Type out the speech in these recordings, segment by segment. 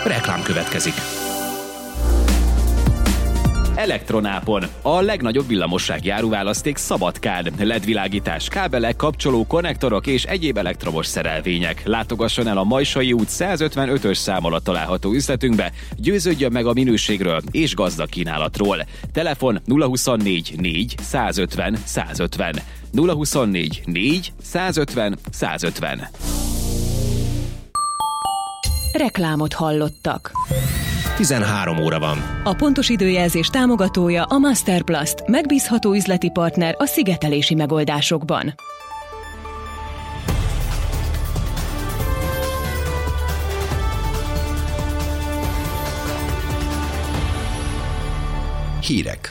Reklám következik. Elektronápon. A legnagyobb villamossági áruválaszték Szabadkán. LED-világítás, kábelek, kapcsoló, konnektorok és egyéb elektromos szerelvények. Látogasson el a Majsai út 155-ös szám alatt található üzletünkbe, győződjön meg a minőségről és gazdag kínálatról. Telefon 024 4 150 150. 024 4 150 150. Reklámot hallottak. 13 óra van. A pontos időjelzés támogatója a Masterplast, megbízható üzleti partner a szigetelési megoldásokban. Hírek.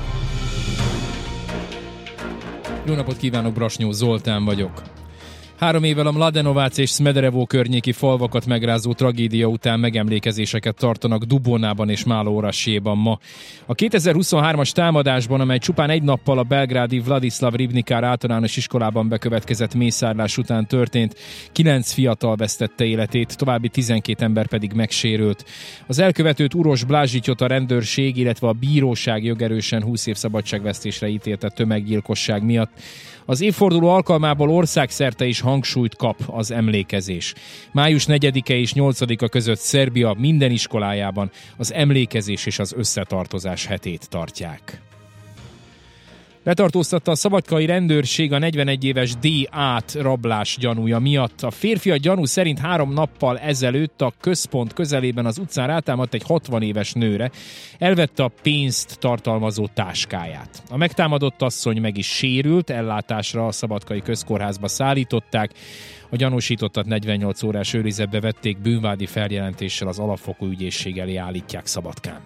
Jó napot kívánok, Brasnyó Zoltán vagyok. 3 évvel a Mladenovac és Smederevo környéki falvakat megrázó tragédia után megemlékezéseket tartanak Dubonában és Máloorasséban ma. A 2023-as támadásban, amely csupán egy nappal a belgrádi Vladislav Ribnikár általános iskolában bekövetkezett mészárlás után történt, 9 fiatal vesztette életét, további 12 ember pedig megsérült. Az elkövetőt Uros Blázsityot a rendőrség, illetve a bíróság jogerősen 20 év szabadságvesztésre ítélte tömeggyilkosság miatt. Az évforduló alkalmából országszerte is hangsúlyt kap az emlékezés. Május 4-e és 8-a között Szerbia minden iskolájában az emlékezés és az összetartozás hetét tartják. Letartóztatta a szabadkai rendőrség a 41 éves D.A.-t rablás gyanúja miatt. A férfi a gyanú szerint 3 nappal ezelőtt a központ közelében az utcán rátámadt egy 60 éves nőre, elvette a pénzt tartalmazó táskáját. A megtámadott asszony meg is sérült, ellátásra a szabadkai közkórházba szállították. A gyanúsítottat 48 órás őrizetbe vették, bűnvádi feljelentéssel az alapfokú ügyészség elé állítják Szabadkán.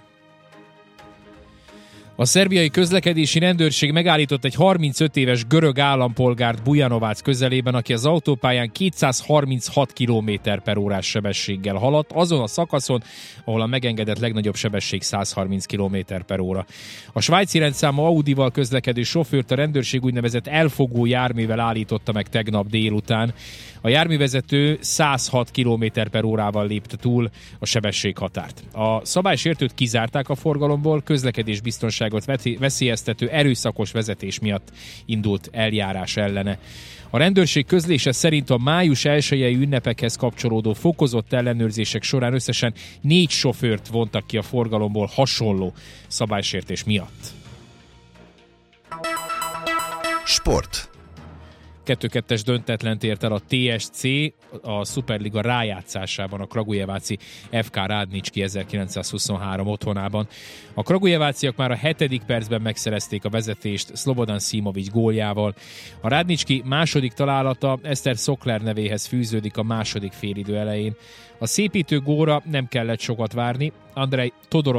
A szerbiai közlekedési rendőrség megállított egy 35 éves görög állampolgárt Bujanovac közelében, aki az autópályán 236 km/h sebességgel haladt, azon a szakaszon, ahol a megengedett legnagyobb sebesség 130 km/h. A svájci rendszámú Audival közlekedő sofőrt a rendőrség úgynevezett elfogó járművel állította meg tegnap délután. A járművezető 106 km/h-val lépte túl a sebességhatárt. A szabálysértőt kizárták a forgalomból, közlekedésbiztonságot veszélyeztető erőszakos vezetés miatt indult eljárás ellene. A rendőrség közlése szerint a május 1-i ünnepekhez kapcsolódó fokozott ellenőrzések során összesen 4 sofőrt vontak ki a forgalomból hasonló szabálysértés miatt. Sport. 2-2-es döntetlent ért el a TSC a Szuperliga rájátszásában a kragujeváci FK Rádnicski 1923 otthonában. A kragujeváciak már a 7. percben megszerezték a vezetést Slobodan Simovic góljával. A Rádnicski második találata Eszter Szokler nevéhez fűződik a második félidő elején. A szépítő gólra nem kellett sokat várni, Andrej Todorov